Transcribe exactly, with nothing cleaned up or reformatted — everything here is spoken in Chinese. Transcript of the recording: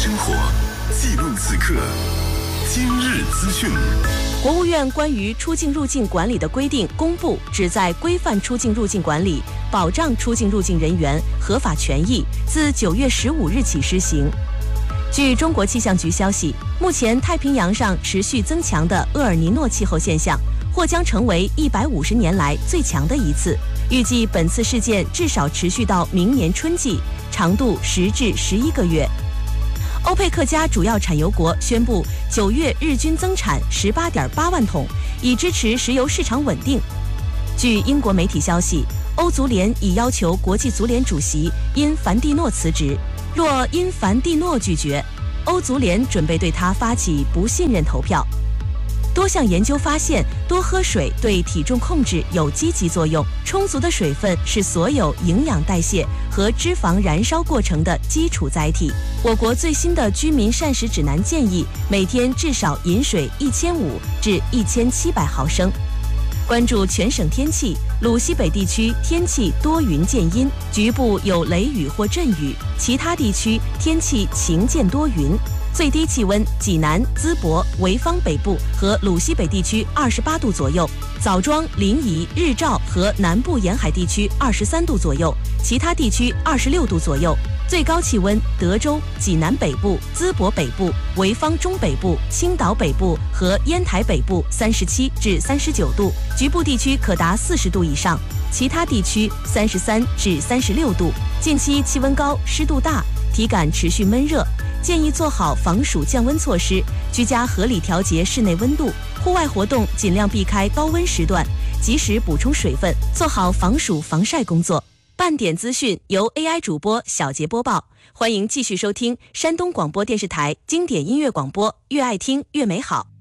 生活，记录此刻。今日资讯。 国务院关于出境入境管理的规定公布，旨在规范出境入境管理，保障出境入境人员合法权益，自九月十五日起施行。据中国气象局消息，目前太平洋上持续增强的厄尔尼诺气候现象，或将成为一百五十年来最强的一次。预计本次事件至少持续到明年春季，长度十至十一个月。欧佩克加主要产油国宣布，九月日均增产十八点八万桶，以支持石油市场稳定。据英国媒体消息，欧足联已要求国际足联主席因凡蒂诺辞职，若因凡蒂诺拒绝，欧足联准备对他发起不信任投票。多项研究发现，多喝水对体重控制有积极作用。充足的水分是所有营养代谢和脂肪燃烧过程的基础载体。我国最新的居民膳食指南建议，每天至少饮水一千五至一千七百毫升。关注全省天气，鲁西北地区天气多云见阴，局部有雷雨或阵雨，其他地区天气晴见多云。最低气温，济南、淄博、潍坊北部和鲁西北地区二十八度左右，枣庄、临沂、日照和南部沿海地区二十三度左右，其他地区二十六度左右。最高气温，德州、济南北部、淄博北部、潍坊中北部、青岛北部和烟台北部三十七至三十九度，局部地区可达四十度以上，其他地区三十三至三十六度。近期气温高，湿度大，体感持续闷热，建议做好防暑降温措施，居家合理调节室内温度，户外活动尽量避开高温时段，及时补充水分，做好防暑防晒工作。半点资讯由 A I 主播小杰播报，欢迎继续收听山东广播电视台经典音乐广播，越爱听越美好。